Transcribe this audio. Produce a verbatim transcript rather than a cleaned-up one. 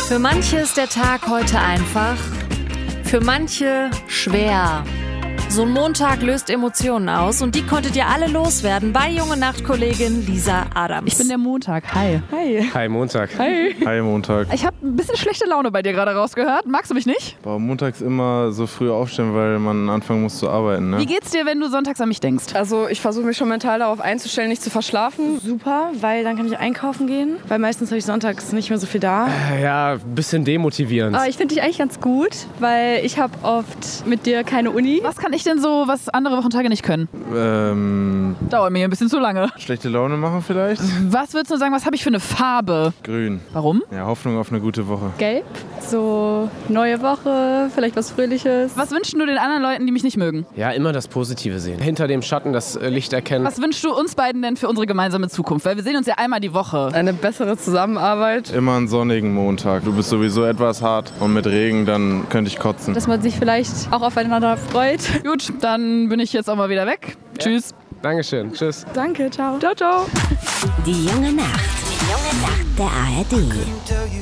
Für manche ist der Tag heute einfach, für manche schwer. So ein Montag löst Emotionen aus und die konntet ihr alle loswerden bei Junge Nacht-Kollegin Lisa Adams. Ich bin der Montag. Hi. Hi. Hi Montag. Hi. Hi Montag. Ich habe ein bisschen schlechte Laune bei dir gerade rausgehört. Magst du mich nicht? Boah, montags immer so früh aufstehen, weil man anfangen muss zu arbeiten, ne? Wie geht's dir, wenn du sonntags an mich denkst? Also ich versuche mich schon mental darauf einzustellen, nicht zu verschlafen. Super, weil dann kann ich einkaufen gehen. Weil meistens habe ich sonntags nicht mehr so viel da. Ja, ein bisschen demotivierend. Aber ich finde dich eigentlich ganz gut, weil ich habe oft mit dir keine Uni. Was kann ich denn so, was andere Wochentage nicht können? Ähm, Dauert mir ein bisschen zu lange. schlechte Laune machen vielleicht? Was würdest du sagen, was habe ich für eine Farbe? Grün. Warum? Ja, Hoffnung auf eine gute Woche. Gelb, so neue Woche, vielleicht was Fröhliches. Was wünschst du den anderen Leuten, die mich nicht mögen? Ja, immer das Positive sehen. Hinter dem Schatten das äh, Licht erkennen. Was wünschst du uns beiden denn für unsere gemeinsame Zukunft? Weil wir sehen uns ja einmal die Woche. Eine bessere Zusammenarbeit. Immer einen sonnigen Montag. Du bist sowieso etwas hart und mit Regen, dann könnte ich kotzen. Dass man sich vielleicht auch aufeinander freut. Gut, dann bin ich jetzt auch mal wieder weg. Ja. Tschüss. Dankeschön. Tschüss. Danke, ciao. Ciao, ciao. Die junge Nacht. Die junge Nacht der A R D.